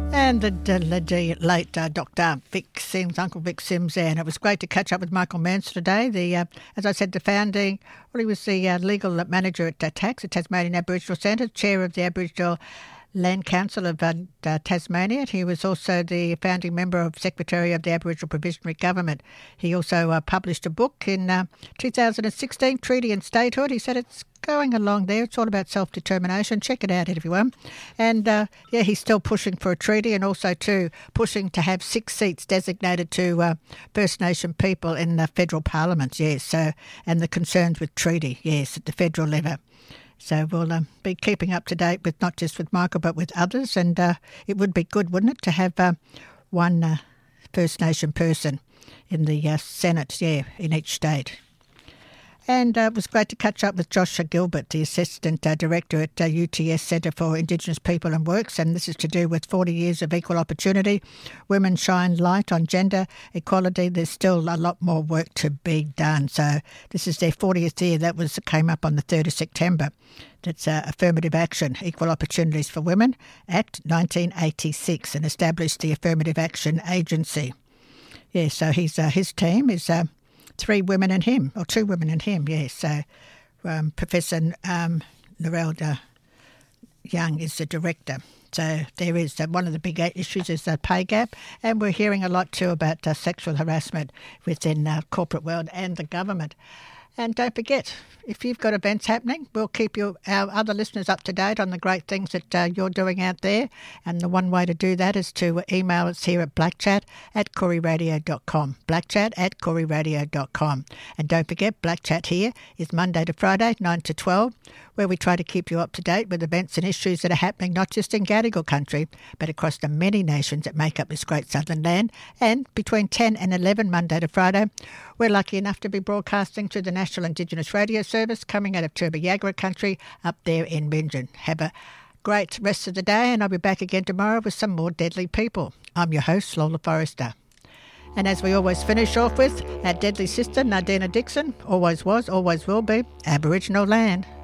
And the late Dr. Vic Sims, Uncle Vic Sims there. And it was great to catch up with Michael Manser today. As I said, he was the legal manager at TACS, the Tasmanian Aboriginal Centre, chair of the Aboriginal Land Council of Tasmania. He was also the founding member of Secretary of the Aboriginal Provisionary Government. He also published a book in 2016, Treaty and Statehood. He said it's going along there. It's all about self-determination. Check it out, everyone. And, he's still pushing for a treaty and also, pushing to have 6 seats designated to First Nation people in the federal parliament, yes. And the concerns with treaty, yes, at the federal level. So we'll be keeping up to date with not just with Michael but with others, and it would be good, wouldn't it, to have one First Nation person in the Senate, in each state. And it was great to catch up with Josh Gilbert, the Assistant Director at UTS Centre for Indigenous People and Works, and this is to do with 40 years of equal opportunity. Women shine light on gender equality. There's still a lot more work to be done. So this is their 40th year. That came up on the 3rd of September. That's Affirmative Action, Equal Opportunities for Women Act 1986, and established the Affirmative Action Agency. Yeah, so his team is 3 women and him, or 2 women and him, yes. So Professor Narelda Young is the director. So there is one of the big issues is the pay gap, and we're hearing a lot too about sexual harassment within the corporate world and the government. And don't forget, if you've got events happening, we'll keep our other listeners up to date on the great things that you're doing out there. And the one way to do that is to email us here at blackchat@kooriradio.com, blackchat@kooriradio.com. And don't forget, Black Chat here is Monday to Friday, 9 to 12, where we try to keep you up to date with events and issues that are happening not just in Gadigal country, but across the many nations that make up this great southern land. And between 10 and 11, Monday to Friday, we're lucky enough to be broadcasting to the National Indigenous Radio Service coming out of Turbo-Yagra country up there in Bingen. Have a great rest of the day, and I'll be back again tomorrow with some more deadly people. I'm your host, Lola Forrester. And as we always finish off with, our deadly sister, Nardina Dixon, always was, always will be, Aboriginal land.